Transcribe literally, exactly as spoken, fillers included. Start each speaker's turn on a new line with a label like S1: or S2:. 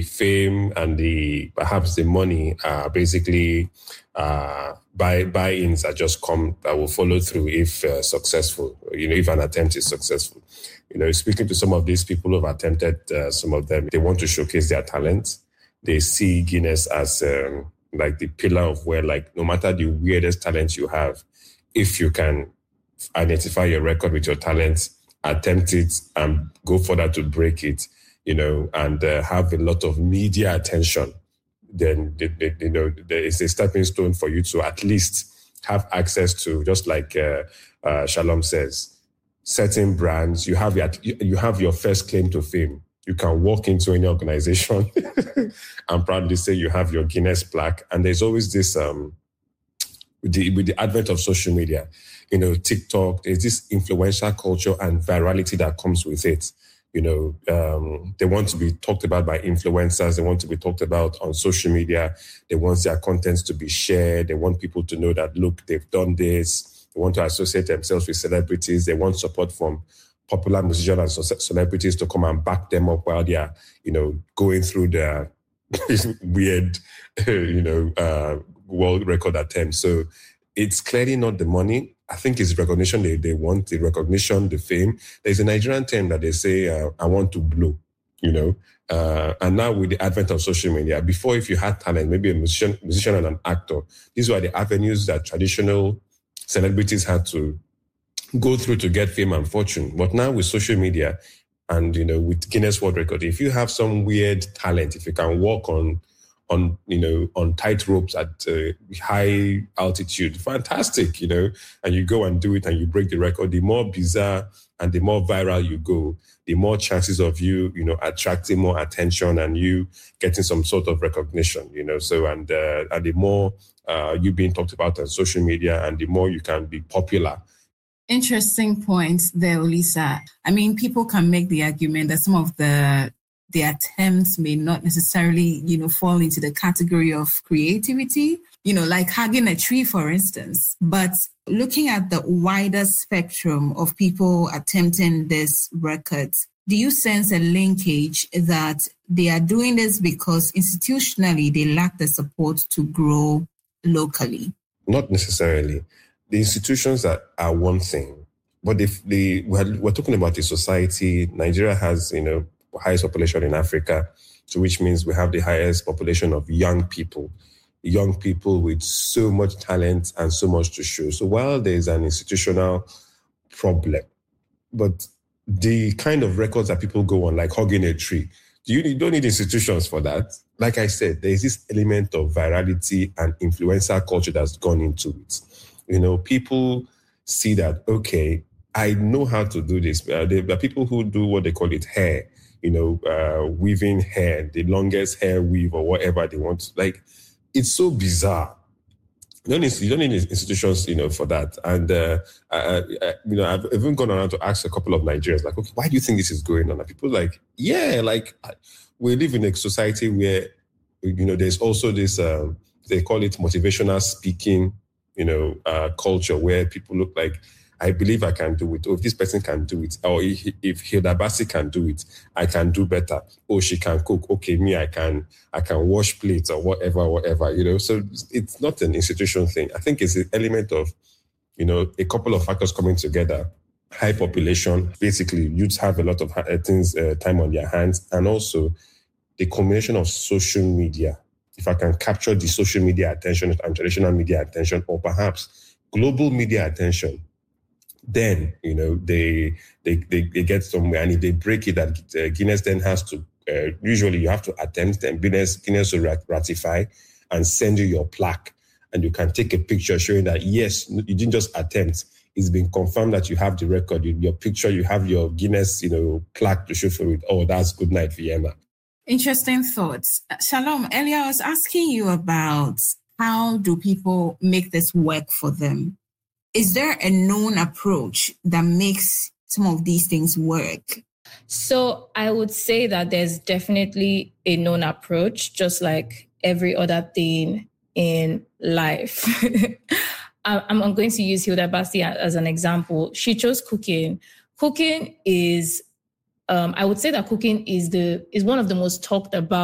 S1: the fame and the perhaps the money are basically uh, buy buy-ins that just come that will follow through if uh, successful. You know, if an attempt is successful. You know, speaking to some of these people who have attempted, uh, some of them, they want to showcase their talent. They see Guinness as um, like the pillar of where, like, no matter the weirdest talent you have, if you can identify your record with your talent, attempt it, and go further to break it, you know, and uh, have a lot of media attention, then, they, they, you know, there is a stepping stone for you to at least have access to, just like uh, uh, Shalom says, certain brands. You have your, you have your first claim to fame. You can walk into any organization and proudly say you have your Guinness plaque. And there's always this, um, with the, with the advent of social media, you know, TikTok, there's this influential culture and virality that comes with it. You know, um, they want to be talked about by influencers. They want to be talked about on social media. They want their contents to be shared. They want people to know that, look, they've done this. They want to associate themselves with celebrities. They want support from popular musicians and celebrities to come and back them up while they're, you know, going through their weird, you know, uh, world record attempts. So it's clearly not the money. I think it's recognition they, they want, the recognition, the fame. There's a Nigerian term that they say, uh, I want to blow, you know. Uh, and now with the advent of social media, before if you had talent, maybe a musician, musician and an actor, these were the avenues that traditional celebrities had to go through to get fame and fortune. But now with social media and, you know, with Guinness World Record, if you have some weird talent, if you can walk on, on, you know, on tight ropes at uh, high altitude, fantastic, you know, and you go and do it and you break the record, the more bizarre and the more viral you go, the more chances of you, you know, attracting more attention and you getting some sort of recognition, you know, so, and, uh, and the more uh, you being talked about on social media and the more you can be popular.
S2: Interesting points there, Olisa. I mean, people can make the argument that some of the the attempts may not necessarily, you know, fall into the category of creativity, you know, like hugging a tree, for instance. But looking at the wider spectrum of people attempting this record, do you sense a linkage that they are doing this because institutionally they lack the support to grow locally?
S1: Not necessarily. The institutions are, are one thing, but if the we're, we're talking about the society, Nigeria has, you know, highest population in Africa, so which means we have the highest population of young people, young people with so much talent and so much to show. So while there's an institutional problem, but the kind of records that people go on, like hugging a tree, you, you don't need institutions for that. Like I said, there's this element of virality and influencer culture that's gone into it. You know, people see that, okay, I know how to do this. Uh, there are people who do what they call it hair, you know, uh, weaving hair, the longest hair weave or whatever they want. Like, it's so bizarre. You don't need, you don't need institutions, you know, for that. And, uh, I, I, you know, I've even gone around to ask a couple of Nigerians, like, okay, why do you think this is going on? And people are like, yeah, like, we live in a society where, you know, there's also this, um, they call it motivational speaking, you know, uh, culture where people look like, I believe I can do it. Or if this person can do it, or if, if Hilda Basi can do it, I can do better. Or she can cook. Okay, me, I can, I can wash plates or whatever, whatever, you know. So it's not an institution thing. I think it's an element of, you know, a couple of factors coming together. High population, basically, youths have a lot of things, uh, time on their hands, and also the combination of social media. If I can capture the social media attention and traditional media attention, or perhaps global media attention, then, you know, they they they, they get somewhere. And if they break it, that uh, Guinness then has to, uh, usually you have to attempt, and Guinness, Guinness will ratify and send you your plaque. And you can take a picture showing that, yes, you didn't just attempt. It's been confirmed that you have the record, you, your picture, you have your Guinness, you know, plaque to show for it. Oh, that's good night, Vienna.
S2: Interesting thoughts. Shalom, earlier I was asking you about how do people make this work for them? Is there a known approach that makes some of these things work?
S3: So I would say that there's definitely a known approach, just like every other thing in life. I'm, I'm going to use Hilda Basi as an example. She chose cooking. Cooking is, um, I would say that cooking is the is one of the most talked about